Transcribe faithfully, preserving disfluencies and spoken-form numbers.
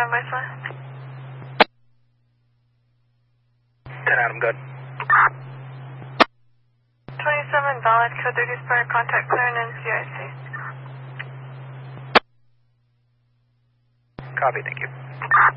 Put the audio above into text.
on voice list. ten Adam, good. twenty-seven valid, code thirty Spire, contact clear and N C I C. Copy, thank you.